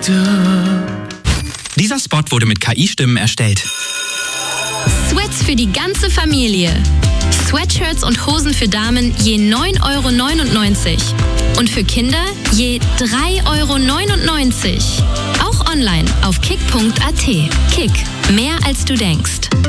Dieser Spot wurde mit KI-Stimmen erstellt. Sweats für die ganze Familie. Sweatshirts und Hosen für Damen je 9,99 € und für Kinder je 3,99 €. Auch online auf kick.at. Kick, mehr als du denkst.